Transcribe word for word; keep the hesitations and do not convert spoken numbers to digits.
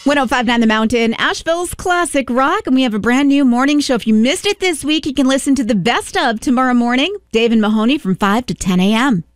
one oh five point nine The Mountain, Asheville's classic rock, and we have a brand new morning show. If you missed it this week, you can listen to the best of tomorrow morning. Dave and Mahoney from five to ten a.m.